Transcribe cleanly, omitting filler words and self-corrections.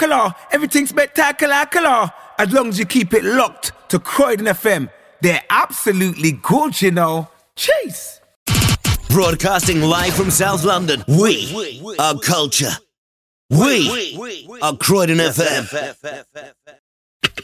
Everything's spectacular. As long as you keep it locked to Croydon FM. They're absolutely good, you know. Chase. Broadcasting live from South London. We are culture. We are Croydon FM.